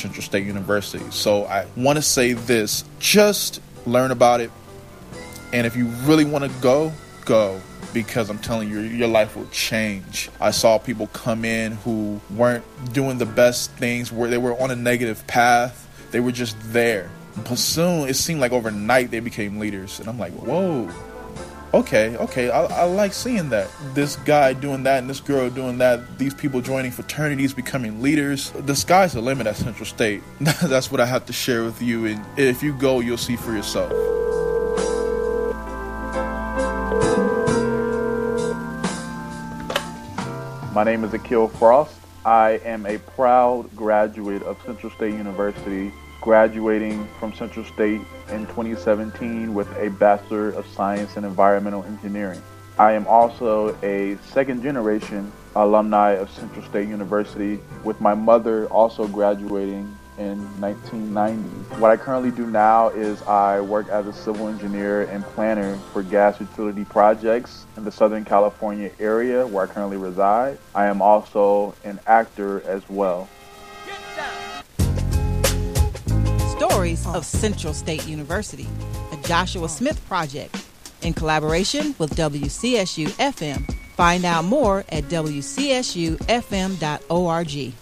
Central State University. So I want to say this, just learn about it. And if you really want to go, because I'm telling you, your life will change. I saw people come in who weren't doing the best things, where they were on a negative path. They were just there. But soon, it seemed like overnight they became leaders. And I'm like, whoa, okay, I like seeing that. This guy doing that and this girl doing that, these people joining fraternities, becoming leaders. The sky's the limit at Central State. That's what I have to share with you. And if you go, you'll see for yourself. My name is Akil Frost. I am a proud graduate of Central State University, graduating from Central State in 2017 with a Bachelor of Science in Environmental Engineering. I am also a second-generation alumni of Central State University, with my mother also graduating in 1990. What I currently do now is I work as a civil engineer and planner for gas utility projects in the Southern California area where I currently reside. I am also an actor as well. Stories of Central State University, a Joshua Smith project in collaboration with WCSU-FM. Find out more at WCSUFM.org.